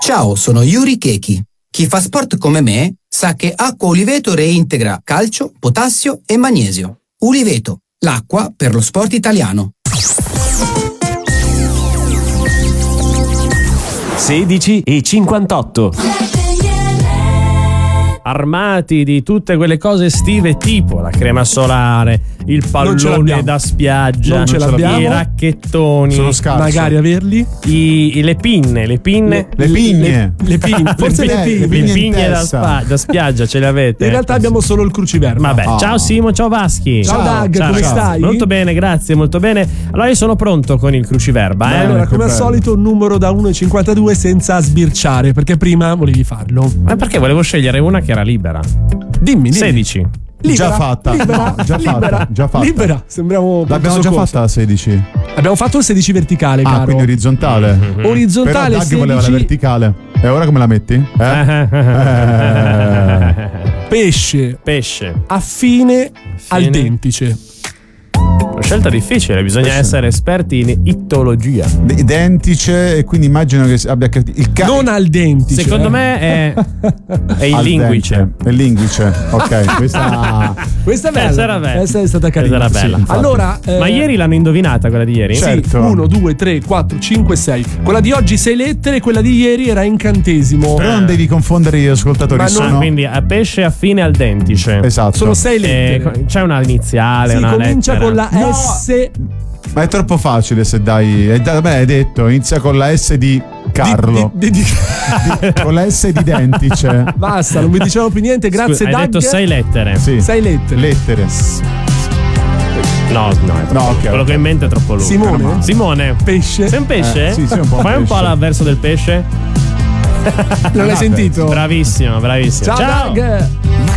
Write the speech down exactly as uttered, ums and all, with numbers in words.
Ciao, sono Yuri Keki. Chi fa sport come me sa che acqua Uliveto reintegra calcio, potassio e magnesio. Uliveto, l'acqua per lo sport italiano. sedici e cinquantotto. Armati di tutte quelle cose estive tipo la crema solare, il pallone da spiaggia, non ce l'abbiamo. i racchettoni, sono scarso. Magari averli. I, le pinne, le pinne, Le, le pigne. Le, le pinne, forse le, le pinne. pinne. le in pinne da, testa. spa, da spiaggia ce le avete? In realtà abbiamo solo il cruciverba. Vabbè, Oh. ciao Simo, ciao Vaschi. Ciao, Doug, come ragazzi. stai? Molto bene, grazie, molto bene. Allora io sono pronto con il cruciverba. Eh? Allora, che come al bello. solito, un numero da uno a cinquantadue senza sbirciare, perché prima volevi farlo. Ma perché volevo scegliere una che era libera? Dimmi, dimmi. sedici. Libera, Già fatta. Libera, No, già libera, fatta, già fatta. Libera. Sembriamo L'abbiamo pronto già soccorso. fatta la sedici. Abbiamo fatto il sedici verticale, Ah, caro. quindi orizzontale. Mm-hmm. Orizzontale Però Doug voleva la sedici. verticale. E ora come la metti? Eh? Eh. Pesce Pesce. affine al Fine. dentice. Una scelta difficile, bisogna Pesce. essere esperti in ittologia. D- Identice, e quindi immagino che abbia capito. Il ca- Non al dentice. Secondo eh. me è, è il al linguice. dente. È il linguice. Ok, questa. Questa è bella. Questa era bella. Questa è stata carina. Questa era bella. Sì, infatti. allora, eh, Ma ieri l'hanno indovinata quella di ieri? Sì. Certo. uno, due, tre, quattro, cinque, sei. Quella di oggi sei lettere, quella di ieri era incantesimo. Però non devi confondere gli ascoltatori. Ma non- Ah, sono. quindi a pesce affine al dentice. Esatto. Sono sei Eh, lettere. c'è una iniziale, Si una comincia lettera. con la No. S. Ma è troppo facile se dai. eh, Vabbè, hai detto, inizia con la S di Carlo. Di- di- di- Con la S di dentice. Basta, non vi diciamo più niente. Grazie, Scusa, hai Doug. detto sei lettere. Sì. Sei lettere. Lettere. No, no, è troppo- No, ok, quello ok. che ho in mente è troppo lungo. Simone? Simone. Pesce. Sei un pesce? Eh, sì, sì, un po' un Fai un po' pesce. l'avverso del pesce. Non l'hai sentito? Bravissimo, bravissimo. Ciao, Doug.